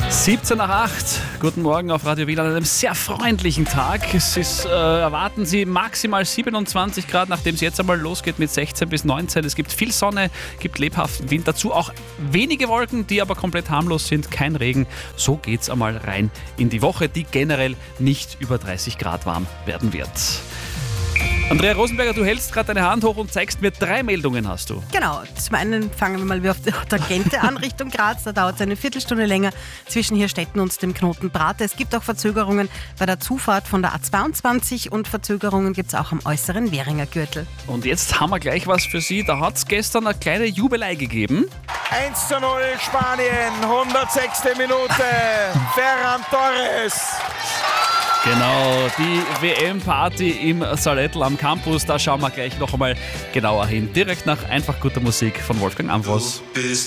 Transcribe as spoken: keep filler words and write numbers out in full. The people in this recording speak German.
siebzehn nach acht. Guten Morgen auf Radio Wien an einem sehr freundlichen Tag. Es ist, äh, erwarten Sie maximal siebenundzwanzig Grad, nachdem es jetzt einmal losgeht mit sechzehn bis neunzehn. Es gibt viel Sonne, gibt lebhaften Wind. Dazu auch wenige Wolken, die aber komplett harmlos sind. Kein Regen. So geht's einmal rein in die Woche, die generell nicht über dreißig Grad warm werden wird. Andrea Rosenberger, du hältst gerade deine Hand hoch und zeigst mir, drei Meldungen hast du. Genau, zum einen fangen wir mal wieder auf der Tangente an Richtung Graz. Da dauert es eine Viertelstunde länger zwischen Hirstetten und dem Knoten Prater. Es gibt auch Verzögerungen bei der Zufahrt von der A zweiundzwanzig und Verzögerungen gibt es auch am äußeren Währinger Gürtel. Und jetzt haben wir gleich was für Sie. Da hat es gestern eine kleine Jubelei gegeben. eins zu null Spanien, hundertsechste Minute, Ferran Torres. Genau, die W M-Party im Salettl am Campus, da schauen wir gleich noch einmal genauer hin. Direkt nach einfach guter Musik von Wolfgang Ambros. Du bist